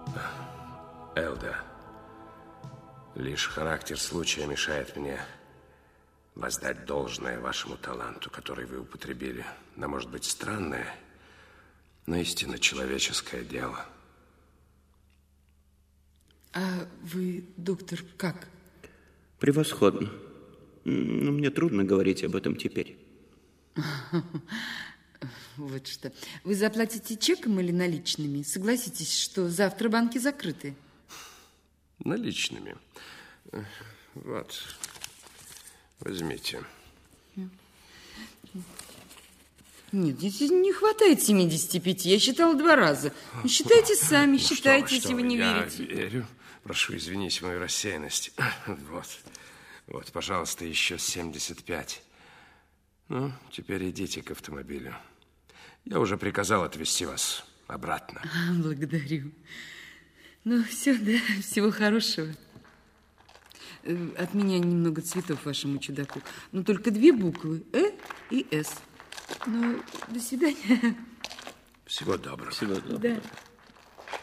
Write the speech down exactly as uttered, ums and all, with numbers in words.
Элда, лишь характер случая мешает мне воздать должное вашему таланту, который вы употребили на, может быть, странное, но истинно человеческое дело. А вы, доктор, как? Превосходно. Но мне трудно говорить об этом теперь. Вот что. Вы заплатите чеком или наличными? Согласитесь, что завтра банки закрыты. Наличными. Вот. Возьмите. Нет, здесь не хватает семидесяти пяти. Я считала два раза. Ну, считайте сами, ну, считайте, что вы, если что вы не я верите. Верю. Прошу извинить мою рассеянность. Вот. Вот, пожалуйста, еще семьдесят пять. Ну, теперь идите к автомобилю. Я уже приказал отвезти вас обратно. А, благодарю. Ну, все, да, всего хорошего. От меня немного цветов вашему чудаку. Но только две буквы, Э и С. Ну, до свидания. Всего доброго. Всего доброго. Да.